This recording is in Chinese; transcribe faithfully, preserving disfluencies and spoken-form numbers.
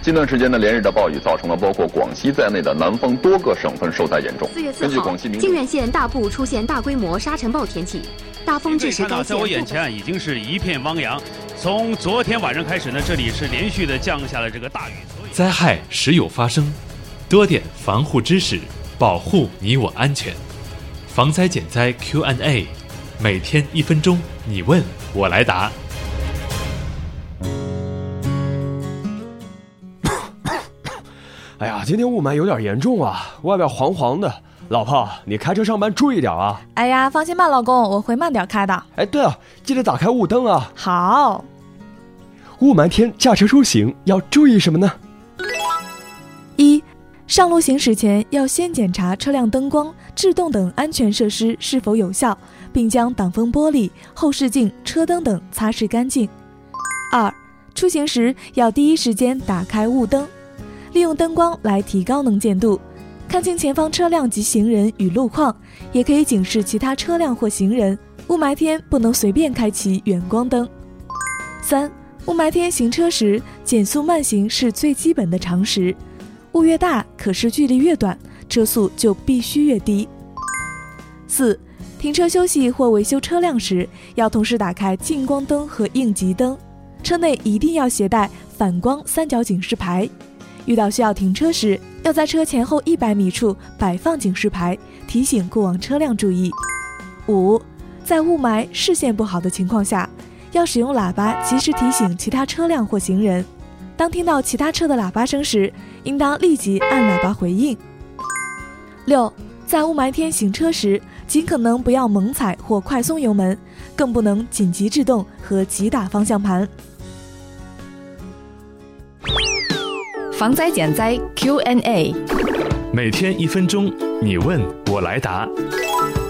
近段时间呢，连日的暴雨造成了包括广西在内的南方多个省份受灾严重。 四月四号，靖远县大部出现大规模沙尘暴天气，大风致使该县。 在我眼前已经是一片汪洋。从昨天晚上开始呢，这里是连续的降下了这个大雨。 灾害时有发生，多点防护知识，保护你我安全。防灾减灾 Q and A， 每天一分钟，你问我来答。 哎呀，今天雾霾有点严重啊，外边黄黄的。老婆，你开车上班注意点啊。 哎呀，放心吧，老公，我会慢点开的。 哎，对了，记得打开雾灯啊。 好。 雾霾天驾车出行要注意什么呢？ 一、上路行驶前要先检查车辆灯光、制动等安全设施是否有效，并将挡风玻璃、后视镜、车灯等擦拭干净。二、出行时要第一时间打开雾灯，利用灯光来提高能见度，看清前方车辆及行人与路况，也可以警示其他车辆或行人。雾霾天不能随便开启远光灯。三、雾霾天行车时减速慢行是最基本的常识，雾越大，可视距离越短，车速就必须越低。四、停车休息或维修车辆时，要同时打开近光灯和应急灯，车内一定要携带反光三角警示牌。遇到需要停车时，要在车前后一百米处摆放警示牌，提醒过往车辆注意。五、在雾霾视线不好的情况下，要使用喇叭及时提醒其他车辆或行人。当听到其他车的喇叭声时，应当立即按喇叭回应。六、在雾霾天行车时，尽可能不要猛踩或快松油门，更不能紧急制动和急打方向盘。 防灾减灾 Q and A， 每天一分钟，你问我来答。